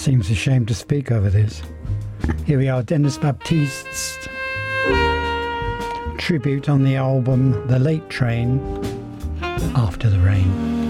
Seems a shame to speak over this. Here we are, Dennis Baptiste's tribute on the album The Late Train, After the Rain.